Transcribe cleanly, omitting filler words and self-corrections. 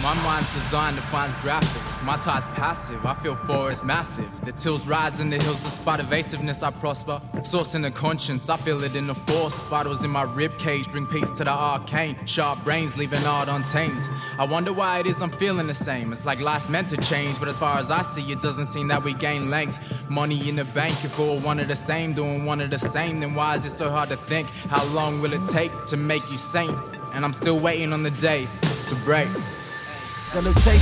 My mind's designed to find graphics. My tie's passive, I feel for it's massive. The tills rise in the hills despite evasiveness, I prosper. Source in the conscience, I feel it in the force. Vitals in my ribcage bring peace to the arcane. Sharp brains leaving art untamed. I wonder why it is I'm feeling the same. It's like life's meant to change, but as far as I see, it doesn't seem that we gain length. Money in the bank, if we're all one of the same, doing one of the same, then why is it so hard to think? How long will it take to make you saint? And I'm still waiting on the day to break. Salutations